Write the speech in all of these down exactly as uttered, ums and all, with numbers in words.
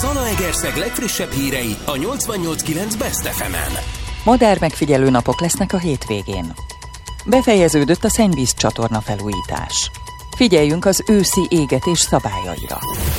Zalaegerszeg legfrissebb hírei a nyolcvannyolc kilenc Best ef emen. Madár megfigyelő napok lesznek a hétvégén. Befejeződött a szennyvíz csatorna felújítás. Figyeljünk az őszi égetés szabályaira.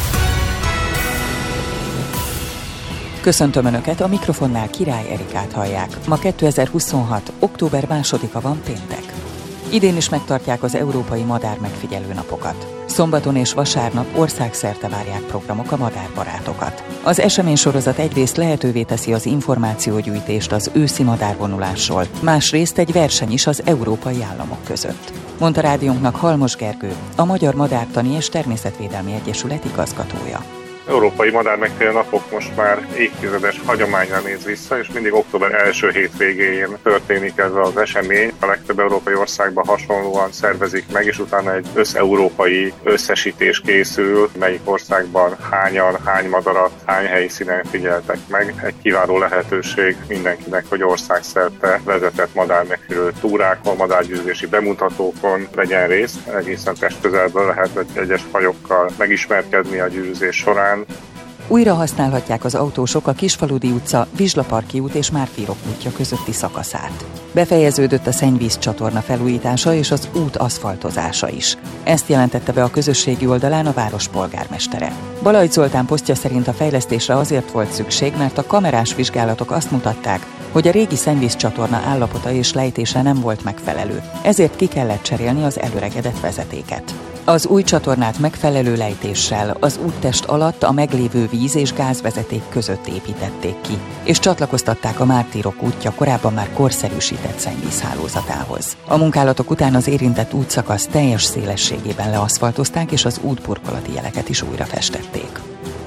Köszöntöm Önöket, a mikrofonnál Király Erikát hallják. Ma kétezer-huszonhat. október másodika van, péntek. Idén is megtartják az Európai Madár Megfigyelő Napokat. Szombaton és vasárnap országszerte várják programok a madárbarátokat. Az eseménysorozat egyrészt lehetővé teszi az információgyűjtést az őszi madárvonulásról, másrészt egy verseny is az európai államok között. Mondta rádiónknak Halmos Gergő, a Magyar Madártani és Természetvédelmi Egyesület igazgatója. Európai Madár Megfigyelő Napok most már évtizedes hagyományra néz vissza, és mindig október első hétvégéjén történik ez az esemény. A legtöbb európai országban hasonlóan szervezik meg, és utána egy összeurópai összesítés készül, melyik országban hányan, hány madarat, hány helyszínen figyeltek meg. Egy kiváló lehetőség mindenkinek, hogy országszerte vezetett madármegfigyelő túrákon, madárgyűjtési bemutatókon vegyen részt. Egészen testközelből lehet egyes fajokkal megismerkedni a gyűjtés során. Újra használhatják az autósok a Kisfaludy utca, Vizslaparki út és Mártirok útja közötti szakaszát. Befejeződött a szennyvíz csatorna felújítása és az út aszfaltozása is. Ezt jelentette be a közösségi oldalán a város polgármestere. Balajt Zoltán posztja szerint a fejlesztésre azért volt szükség, mert a kamerás vizsgálatok azt mutatták, hogy a régi szennyvíz csatorna állapota és lejtése nem volt megfelelő, ezért ki kellett cserélni az előregedett vezetéket. Az új csatornát megfelelő lejtéssel az úttest alatt a meglévő víz- és gázvezeték között építették ki, és csatlakoztatták a Mártirok útja korábban már korszerűsített szennyvízhálózatához. A munkálatok után az érintett útszakasz teljes szélességében leaszfaltozták, és az útburkolati jeleket is újra festették.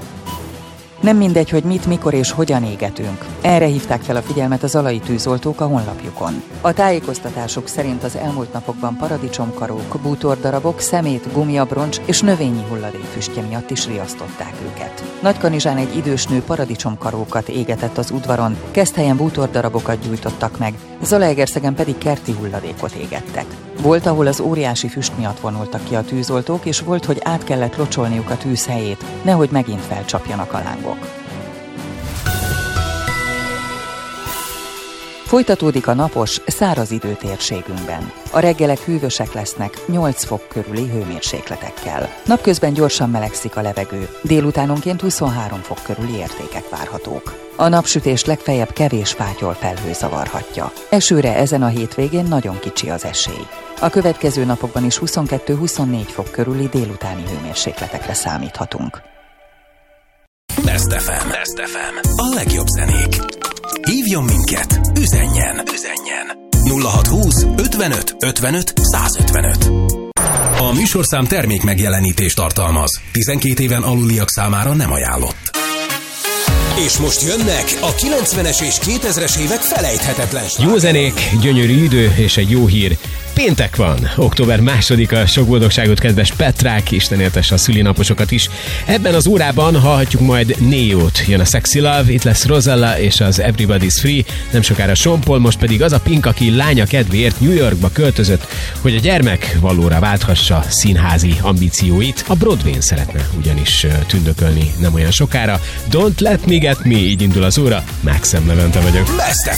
Nem mindegy, hogy mit, mikor és hogyan égetünk. Erre hívták fel a figyelmet a zalai tűzoltók a honlapjukon. A tájékoztatások szerint az elmúlt napokban paradicsomkarók, bútordarabok, szemét, gumiabroncs és növényi hulladék füstje miatt is riasztották őket. Nagykanizsán egy idős nő paradicsomkarókat égetett az udvaron, Keszthelyen bútordarabokat gyújtottak meg, Zalaegerszegen pedig kerti hulladékot égettek. Volt, ahol az óriási füst miatt vonultak ki a tűzoltók, és volt, hogy át kellett locsolniuk a tűz helyét, nehogy megint felcsapjanak a lángok. Folytatódik a napos, száraz idő térségünkben. A reggelek hűvösek lesznek, nyolc fok körüli hőmérsékletekkel. Napközben gyorsan melegszik a levegő, délutánonként huszonhárom fok körüli értékek várhatók. A napsütést legfeljebb kevés fátyol felhő zavarhatja. Esőre ezen a hétvégén nagyon kicsi az esély. A következő napokban is huszonkettő-huszonnégy fok körüli délutáni hőmérsékletekre számíthatunk. Best ef em. Best ef em. A legjobb zenék. Hívjon minket, üzenjen, üzenjen. nulla hatszázhúsz ötvenöt ötvenöt százötvenöt. A műsorszám termék megjelenítést tartalmaz. tizenkét éven aluliak számára nem ajánlott. És most jönnek a kilencvenes és kétezres évek felejthetetlen slágerei. Jó zenék, gyönyörű idő és egy jó hír. Péntek van, október másodika, sok boldogságot kedves Petrák, Isten éltesse a szülinaposokat is. Ebben az órában hallhatjuk majd Néót, jön a Sexy Love, itt lesz Rosella és az Everybody's Free, nem sokára Sean Paul, most pedig az a Pink, aki lánya kedvéért New Yorkba költözött, hogy a gyermek valóra válthassa színházi ambícióit. A Broadwayn szeretne ugyanis tündökölni nem olyan sokára. Don't let me get me, így indul az óra, Maxem Levente vagyok. Best ef